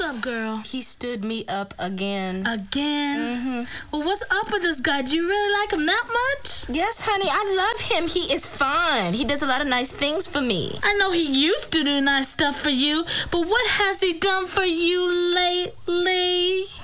up, girl? He stood me up again. Again? Well, what's up with this guy? Do you really like him that much? Yes, honey, I love him. He is fine. He does a lot of nice things for me. I know he used to do nice stuff for you, but what has he done for you lately?